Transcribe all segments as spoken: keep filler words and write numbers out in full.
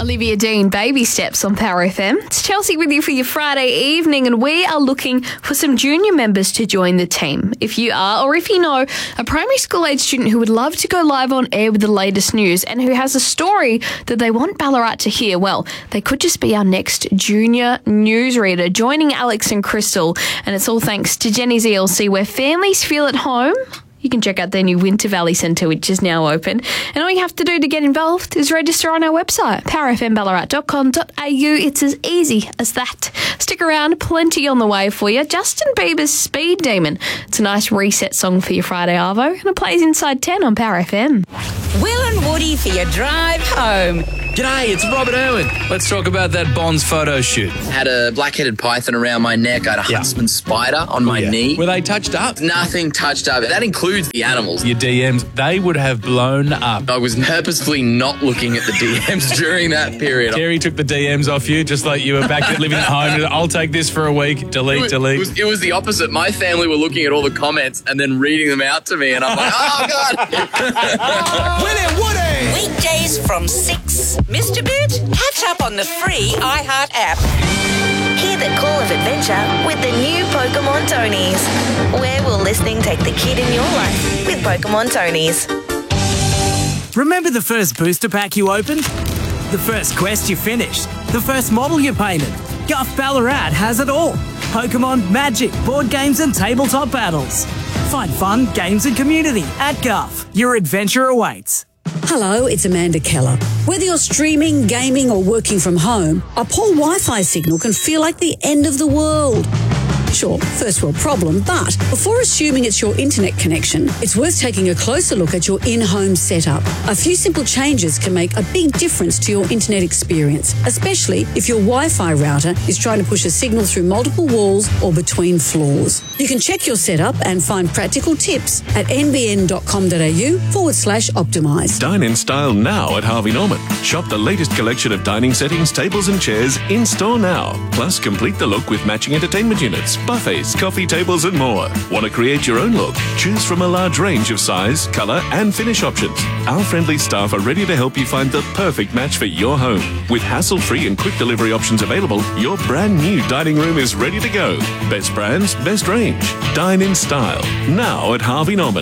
Olivia Dean, Baby Steps on Power F M. It's Chelsea with you for your Friday evening, and we are looking for some junior members to join the team. If you are, or if you know, a primary school age student who would love to go live on air with the latest news and who has a story that they want Ballarat to hear, well, they could just be our next junior newsreader, joining Alex and Crystal. And it's all thanks to Jenny's E L C, where families feel at home. You can check out their new Winter Valley Centre, which is now open. And all you have to do to get involved is register on our website, power f m ballarat dot com dot a u. It's as easy as that. Stick around, plenty on the way for you. Justin Bieber's Speed Demon. It's a nice reset song for your Friday arvo, and it plays inside ten on Power F M. Will and Woody for your drive home. G'day, it's Robert Irwin. Let's talk about that Bonds photo shoot. Had a black-headed python around my neck. I had a Yeah. huntsman spider on my Yeah. knee. Were they touched up? Nothing touched up. That includes the animals. Your D Ms, they would have blown up. I was purposefully not looking at the D Ms during that period. Terry took the D Ms off you, just like you were back at living at home. And I'll take this for a week. Delete, It was, delete. it, was, it was the opposite. My family were looking at all the comments and then reading them out to me, and I'm like, oh, God. Will and Woody. Weekdays from six. Mister Boot, catch up on the free iHeart app. Hear the call of adventure with the new Pokemon Tonies. Where will listening take the kid in your life with Pokemon Tonies? Remember the first booster pack you opened? The first quest you finished? The first model you painted? Guff Ballarat has it all. Pokemon, Magic, board games and tabletop battles. Find fun, games and community at Guff. Your adventure awaits. Hello, it's Amanda Keller. Whether you're streaming, gaming or working from home, a poor Wi-Fi signal can feel like the end of the world. Sure, first world problem, but before assuming it's your internet connection, it's worth taking a closer look at your in-home setup. A few simple changes can make a big difference to your internet experience, especially if your Wi-Fi router is trying to push a signal through multiple walls or between floors. You can check your setup and find practical tips at nbn.com.au forward slash optimise. Dine in style now at Harvey Norman. Shop the latest collection of dining settings, tables and chairs in store now. Plus, complete the look with matching entertainment units, buffets, coffee tables and more. Want to create your own look? Choose from a large range of size, colour and finish options. Our friendly staff are ready to help you find the perfect match for your home. With hassle-free and quick delivery options available, your brand new dining room is ready to go. Best brands, best range. Dine in style. Now at Harvey Norman.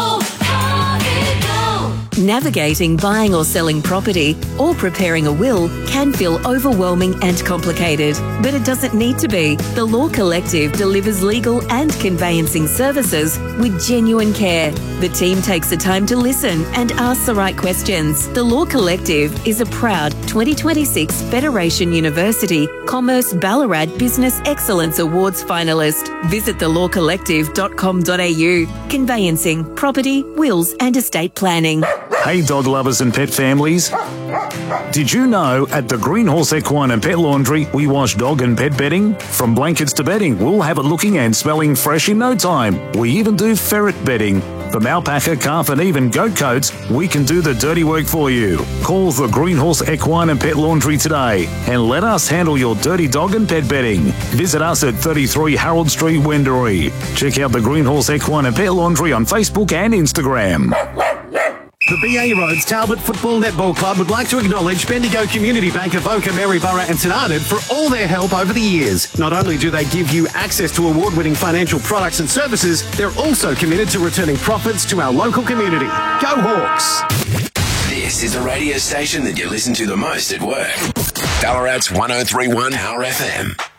Navigating buying or selling property or preparing a will can feel overwhelming and complicated, but it doesn't need to be. The Law Collective delivers legal and conveyancing services with genuine care. The team takes the time to listen and ask the right questions. The Law Collective is a proud twenty twenty-six Federation University Commerce Ballarat Business Excellence Awards finalist. Visit the law collective dot com dot a u. Conveyancing, property, wills and estate planning. Hey dog lovers and pet families. Did you know at the Green Horse Equine and Pet Laundry we wash dog and pet bedding? From blankets to bedding, we'll have it looking and smelling fresh in no time. We even do ferret bedding. From alpaca, calf and even goat coats, we can do the dirty work for you. Call the Green Horse Equine and Pet Laundry today and let us handle your dirty dog and pet bedding. Visit us at thirty-three Harold Street, Wendouree. Check out the Green Horse Equine and Pet Laundry on Facebook and Instagram. The B A Roads Talbot Football Netball Club would like to acknowledge Bendigo Community Bank of Oka, Maryborough and St Arnaud for all their help over the years. Not only do they give you access to award-winning financial products and services, they're also committed to returning profits to our local community. Go Hawks! This is the radio station that you listen to the most at work. Ballarat's one oh three point one Power F M.